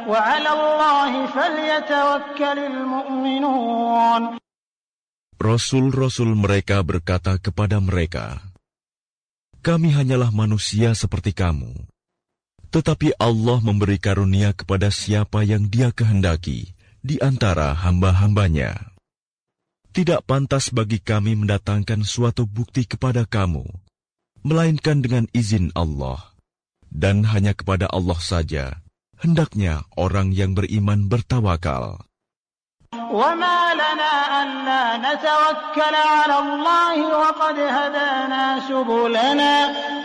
وعلى الله فليتوكل المؤمنون. Rasul-rasul mereka berkata kepada mereka, "Kami hanyalah manusia seperti kamu. Tetapi Allah memberi karunia kepada siapa yang Dia kehendaki di antara hamba-hambanya. Tidak pantas bagi kami mendatangkan suatu bukti kepada kamu, melainkan dengan izin Allah. Dan hanya kepada Allah saja hendaknya orang yang beriman bertawakal." وَمَا لَنَا أَلَّا نَتَوَكَّلَ عَلَى اللَّهِ وَقَدْ هَدَانَا سُبُلَنَا